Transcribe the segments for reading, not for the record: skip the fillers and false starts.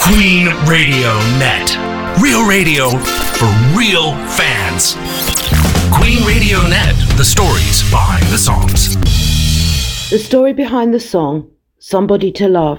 Queen Radio Net. Real radio for real fans. Queen Radio Net. The stories behind the songs. The story behind the song, Somebody to Love.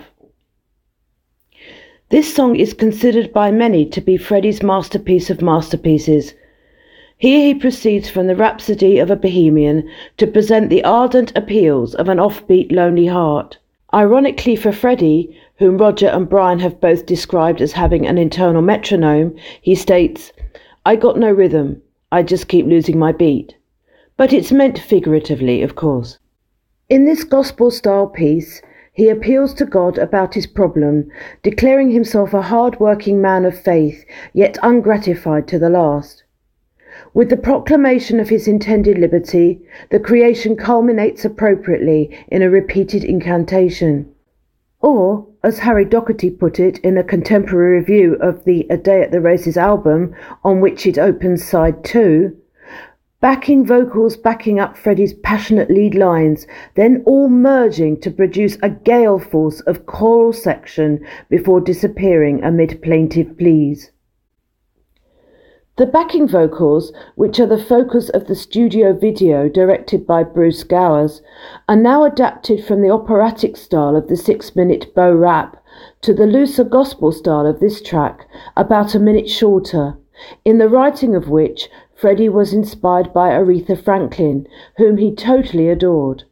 This song is considered by many to be Freddie's masterpiece of masterpieces. Here he proceeds from the rhapsody of a bohemian to present the ardent appeals of an offbeat, lonely heart. Ironically for Freddie, whom Roger and Brian have both described as having an internal metronome, he states, "I got no rhythm, I just keep losing my beat." But it's meant figuratively, of course. In this gospel-style piece, he appeals to God about his problem, declaring himself a hard-working man of faith, yet ungratified to the last. With the proclamation of his intended liberty, the creation culminates appropriately in a repeated incantation. Or, as Harry Doherty put it in a contemporary review of the A Day at the Races album, on which it opens side 2, backing vocals backing up Freddie's passionate lead lines, then all merging to produce a gale force of choral section before disappearing amid plaintive pleas. The backing vocals, which are the focus of the studio video directed by Bruce Gowers, are now adapted from the operatic style of the 6-minute Bo rap to the looser gospel style of this track, about a minute shorter, in the writing of which Freddie was inspired by Aretha Franklin, whom he totally adored.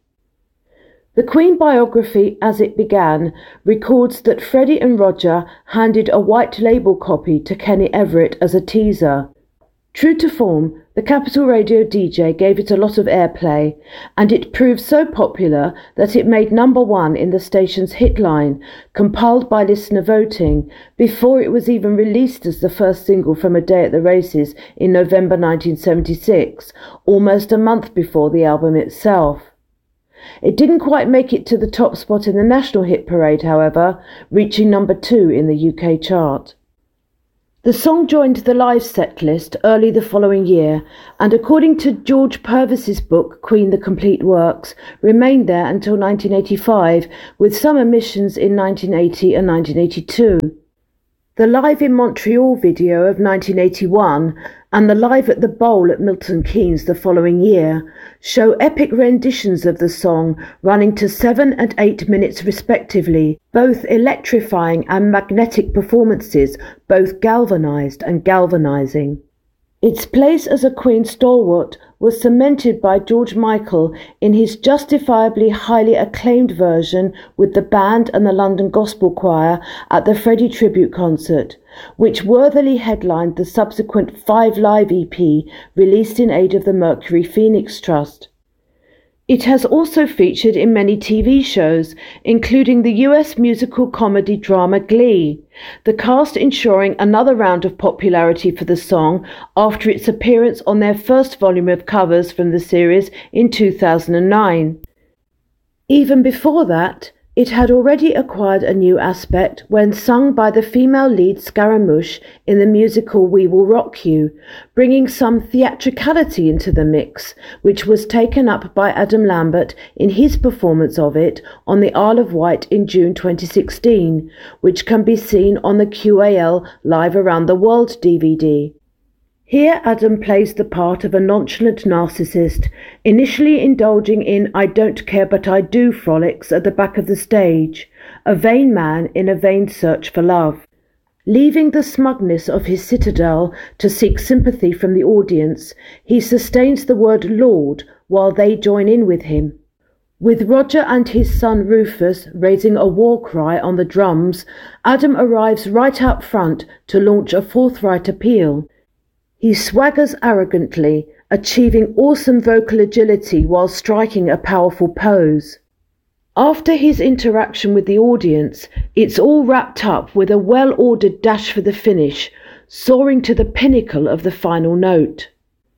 The Queen biography, as it began, records that Freddie and Roger handed a white label copy to Kenny Everett as a teaser. True to form, the Capital Radio DJ gave it a lot of airplay, and it proved so popular that it made #1 in the station's hit line, compiled by listener voting, before it was even released as the first single from A Day at the Races in November 1976, almost a month before the album itself. It didn't quite make it to the top spot in the National Hit Parade, however, reaching #2 in the UK chart. The song joined the live set list early the following year, and according to George Purvis's book, Queen the Complete Works, remained there until 1985, with some omissions in 1980 and 1982. The Live in Montreal video of 1981 and the Live at the Bowl at Milton Keynes the following year show epic renditions of the song running to 7 and 8 minutes respectively, both electrifying and magnetic performances, both galvanised and galvanising. Its place as a Queen stalwart was cemented by George Michael in his justifiably highly acclaimed version with the band and the London Gospel Choir at the Freddie Tribute Concert, which worthily headlined the subsequent 5 Live EP released in aid of the Mercury Phoenix Trust. It has also featured in many TV shows, including the US musical comedy drama Glee, the cast ensuring another round of popularity for the song after its appearance on their first volume of covers from the series in 2009. Even before that, it had already acquired a new aspect when sung by the female lead Scaramouche in the musical We Will Rock You, bringing some theatricality into the mix, which was taken up by Adam Lambert in his performance of it on the Isle of Wight in June 2016, which can be seen on the QAL Live Around the World DVD. Here Adam plays the part of a nonchalant narcissist, initially indulging in I don't care but I do frolics at the back of the stage, a vain man in a vain search for love. Leaving the smugness of his citadel to seek sympathy from the audience, he sustains the word Lord while they join in with him. With Roger and his son Rufus raising a war cry on the drums, Adam arrives right out front to launch a forthright appeal. He swaggers arrogantly, achieving awesome vocal agility while striking a powerful pose. After his interaction with the audience, it's all wrapped up with a well-ordered dash for the finish, soaring to the pinnacle of the final note.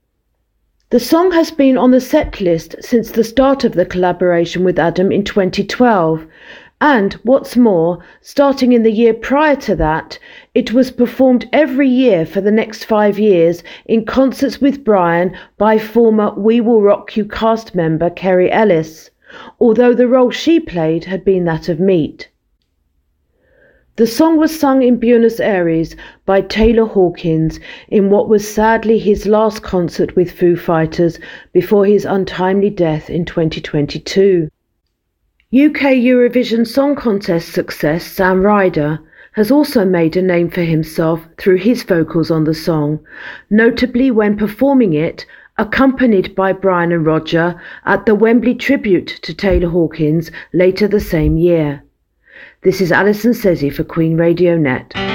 The song has been on the set list since the start of the collaboration with Adam in 2012, and, what's more, starting in the year prior to that, it was performed every year for the next 5 years in concerts with Brian by former We Will Rock You cast member Kerry Ellis, although the role she played had been that of Meat. The song was sung in Buenos Aires by Taylor Hawkins in what was sadly his last concert with Foo Fighters before his untimely death in 2022. UK Eurovision Song Contest success Sam Ryder has also made a name for himself through his vocals on the song, notably when performing it accompanied by Brian and Roger at the Wembley tribute to Taylor Hawkins later the same year. This is Alison Sezzi for Queen Radio Net.